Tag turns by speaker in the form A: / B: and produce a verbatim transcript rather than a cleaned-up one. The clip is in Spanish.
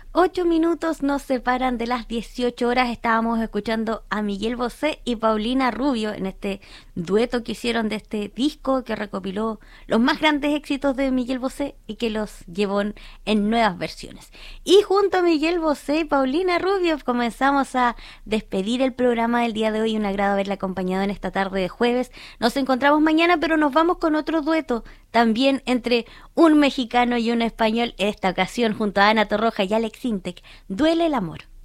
A: Ocho minutos nos separan de las dieciocho horas. Estábamos escuchando a Miguel Bosé y Paulina Rubio en este dueto que hicieron de este disco que recopiló los más grandes éxitos de Miguel Bosé y que los llevó en, en nuevas versiones. Y junto a Miguel Bosé y Paulina Rubio comenzamos a despedir el programa del día de hoy. Un agrado haberla acompañado en esta tarde de jueves. Nos encontramos mañana, pero nos vamos con otro dueto también entre un mexicano y un español, en esta ocasión junto a Ana Torroja y Alex Intec. Duele el amor.